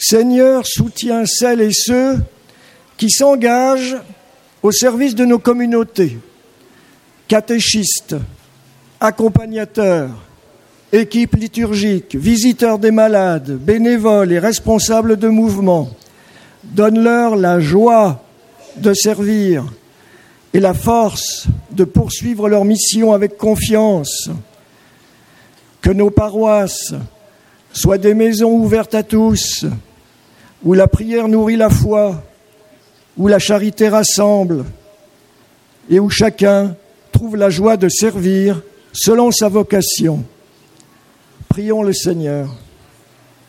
Seigneur, soutiens celles et ceux qui s'engagent au service de nos communautés, catéchistes, accompagnateurs, équipes liturgiques, visiteurs des malades, bénévoles et responsables de mouvements. Donne-leur la joie de servir et la force de poursuivre leur mission avec confiance. Que nos paroisses soient des maisons ouvertes à tous, où la prière nourrit la foi, où la charité rassemble et où chacun trouve la joie de servir selon sa vocation. Prions le Seigneur.